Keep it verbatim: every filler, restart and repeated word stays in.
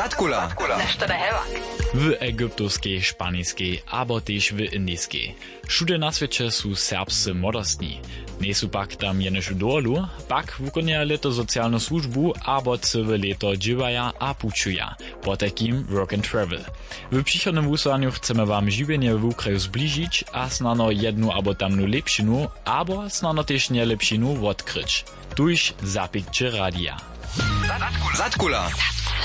Zatkula. Nešto da hevak. W egyptowskiej, szpańskiej, abo też w indyjskiej. Všude na świecie są serbscy modostni. Nie są pak tam jenoż dolu, pak wykonują leto socjalną służbu, abo całe leto dziewaja a puczuja, po takim work and travel. W przychodnym wysłaniu chcemy wam żywienie w kraju zbliżyć, a snano jednu abo tamnu lepšinu, abo snano też nie lepšinu odkryć. Tuż zapikcie radia. Zatkula.